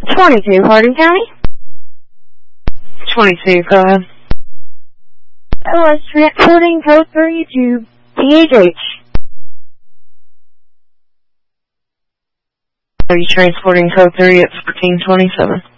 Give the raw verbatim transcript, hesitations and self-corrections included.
twenty-two, Hardin County. twenty-two, go ahead. L S transporting code three to P H H. Are you transporting code three at fourteen twenty-seven?